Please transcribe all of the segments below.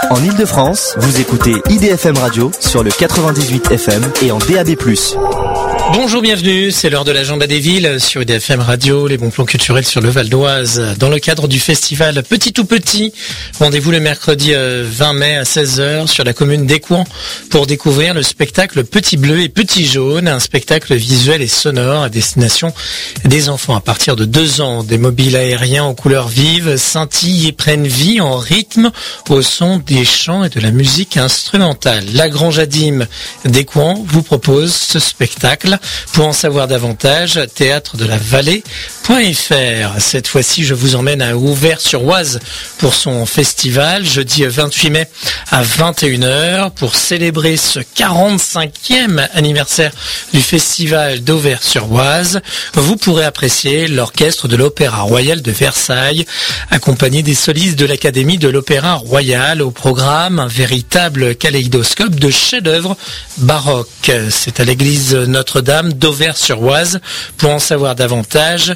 En Ile-de-France, vous écoutez IDFM Radio sur le 98 FM et en DAB+. Bonjour, bienvenue, c'est l'heure de l'agenda des villes sur IDFM Radio, les bons plans culturels sur le Val d'Oise. Dans le cadre du festival Petit tout Petit, rendez-vous le mercredi 20 mai à 16h sur la commune d'Écouen pour découvrir le spectacle Petit Bleu et Petit Jaune, un spectacle visuel et sonore à destination des enfants à partir de 2 ans. Des mobiles aériens aux couleurs vives scintillent et prennent vie en rythme au son des chants et de la musique instrumentale. La Grange Adim d'Écouen vous propose ce spectacle. Pour en savoir davantage, théâtre-de-la-vallée.fr. Cette fois-ci, je vous emmène à Auvers-sur-Oise pour son festival, jeudi 28 mai à 21h, pour célébrer ce 45e anniversaire du festival d'Auvers-sur-Oise. Vous pourrez apprécier l'orchestre de l'Opéra Royal de Versailles, accompagné des solistes de l'Académie de l'Opéra Royal. Au programme, un véritable kaléidoscope de chefs-d'œuvre baroques. C'est à l'église Notre-Dame d'Auvers-sur-Oise. Pour en savoir davantage,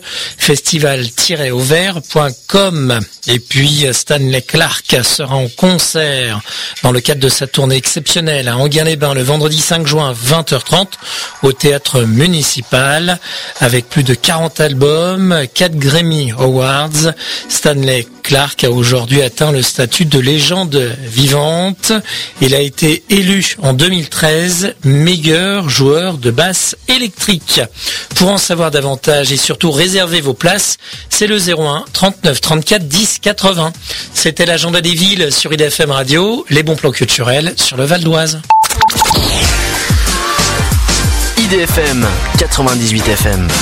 festival-auvers.com. Et puis Stanley Clarke sera en concert dans le cadre de sa tournée exceptionnelle à Enghien-les-Bains le vendredi 5 juin à 20h30 au théâtre municipal. Avec plus de 40 albums, 4 Grammy Awards, Stanley Clarke a aujourd'hui atteint le statut de légende vivante. Il a été élu en 2013 meilleur joueur de basse électrique. Pour en savoir davantage et surtout réserver vos places, c'est le 01 39 34 10 80. C'était l'agenda des villes sur IDFM Radio, les bons plans culturels sur le Val d'Oise. IDFM 98 FM.